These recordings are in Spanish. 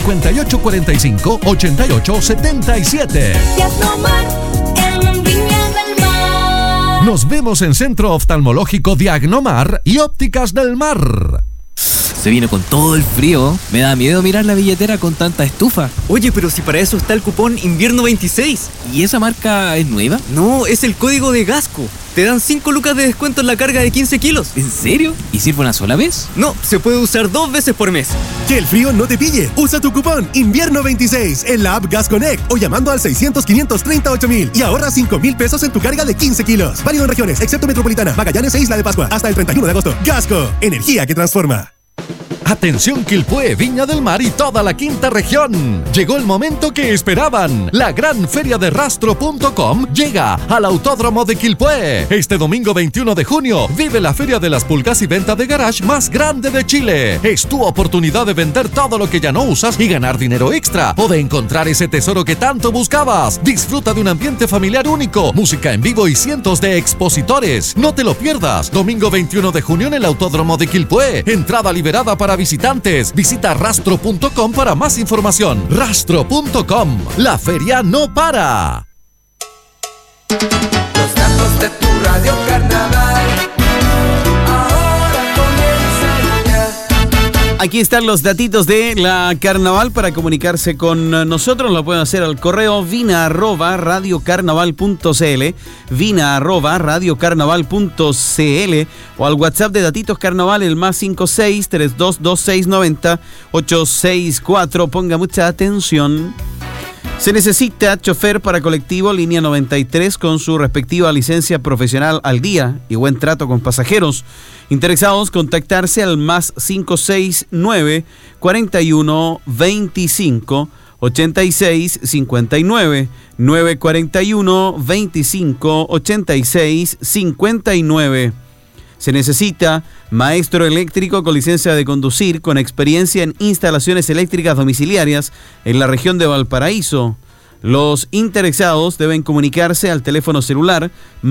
5845-8877. Diagnomar en Viña del Mar. Nos vemos en Centro Oftalmológico Diagnomar y Ópticas del Mar. Se viene con todo el frío. Me da miedo mirar la billetera con tanta estufa. Oye, pero si para eso está el cupón Invierno 26. ¿Y esa marca es nueva? No, es el código de Gasco. Te dan 5 lucas de descuento en la carga de 15 kilos. ¿En serio? ¿Y sirve una sola vez? No, se puede usar 2 veces por mes. Que el frío no te pille. Usa tu cupón Invierno 26 en la app Gas Connect o llamando al 600-538-000 y ahorra 5,000 pesos en tu carga de 15 kilos. Válido en regiones, excepto Metropolitana, Magallanes e Isla de Pascua. Hasta el 31 de agosto. Gasco, energía que transforma. Atención Quilpué, Viña del Mar y toda la quinta región. Llegó el momento que esperaban. La gran feria de Rastro.com llega al Autódromo de Quilpué. Este domingo 21 de junio vive la feria de las pulgas y venta de garage más grande de Chile. Es tu oportunidad de vender todo lo que ya no usas y ganar dinero extra o de encontrar ese tesoro que tanto buscabas. Disfruta de un ambiente familiar único, música en vivo y cientos de expositores. No te lo pierdas. Domingo 21 de junio en el Autódromo de Quilpué. Entrada liberada para visitantes. Visita rastro.com para más información. Rastro.com. La feria no para. Los datos de tu radio Carnaval. Ahora comienza ya. Aquí están los datitos de la Carnaval para comunicarse con nosotros. Lo pueden hacer al correo vina@radiocarnaval.cl, vina@radiocarnaval.cl o al WhatsApp de Datitos Carnaval, el +56 322690 864. Ponga mucha atención. Se necesita chofer para colectivo línea 93 con su respectiva licencia profesional al día y buen trato con pasajeros. Interesados, contactarse al +569 41 25 86 59 941 25 86 59. Se necesita maestro eléctrico con licencia de conducir con experiencia en instalaciones eléctricas domiciliarias en la región de Valparaíso. Los interesados deben comunicarse al teléfono celular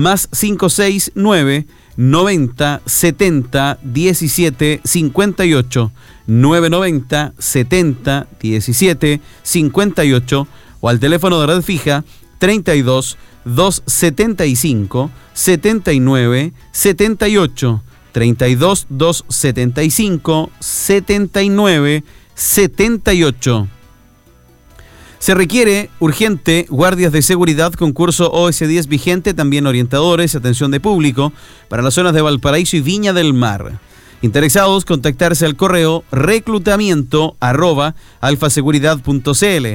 +569 90 70 17 58 990 70 17 58 o al teléfono de red fija 32 275 79 78 32 275 79 78. Se requiere urgente guardias de seguridad, concurso OS10 vigente, también orientadores, atención de público para las zonas de Valparaíso y Viña del Mar. Interesados, contactarse al correo reclutamiento@alfaseguridad.cl,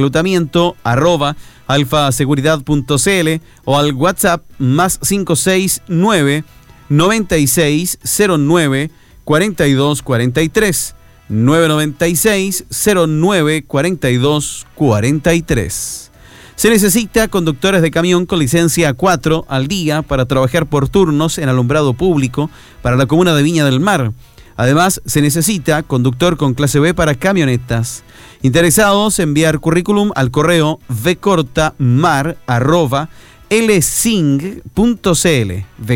reclutamiento@alfaseguridad.cl o al WhatsApp +569 96 09 42 43 996 09 42 43. Se necesita conductores de camión con licencia 4 al día para trabajar por turnos en alumbrado público para la comuna de Viña del Mar. Además, se necesita conductor con clase B para camionetas. Interesados, enviar currículum al correo vcortamar@lsing.cl,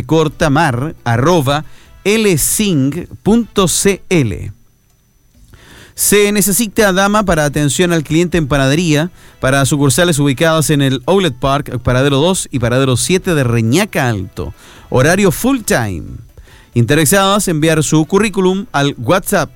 vcortamar@lsing.cl. Se necesita dama para atención al cliente en panadería para sucursales ubicadas en el Outlet Park, Paradero 2 y Paradero 7 de Reñaca Alto. Horario full time. Interesadas, enviar su currículum al WhatsApp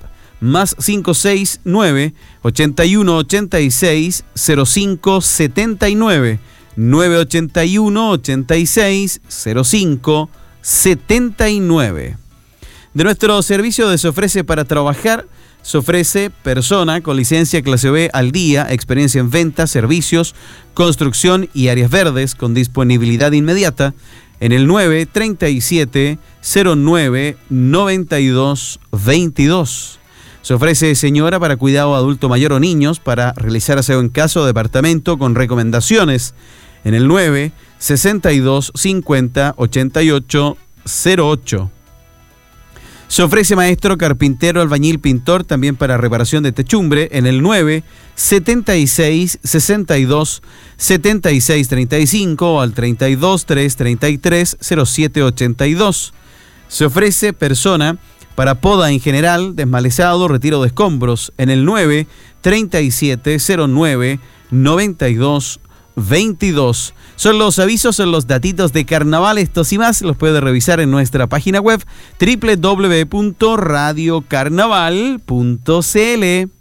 +569 81 86 05 79 981 86 05 79. De nuestro servicio de Se Ofrece para Trabajar, se ofrece persona con licencia clase B al día, experiencia en ventas, servicios, construcción y áreas verdes con disponibilidad inmediata en el 937 09 92 22. Se ofrece señora para cuidado adulto mayor o niños para realizar aseo en casa o departamento con recomendaciones en el 9 62 50 88 08. Se ofrece maestro, carpintero, albañil, pintor, también para reparación de techumbre, en el 9 76 62 76 35 o al 32 333 07 82. Se ofrece persona Para poda en general, desmalezado, retiro de escombros en el 937099222. Son los avisos, son los datitos de carnaval. Estos y más los puede revisar en nuestra página web www.radiocarnaval.cl.